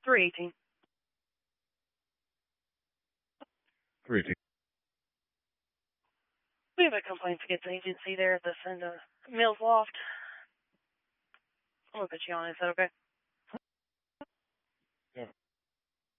318. 318. We have a complaints against agency there at the Mills Loft. I'm going to put you on. Is that okay?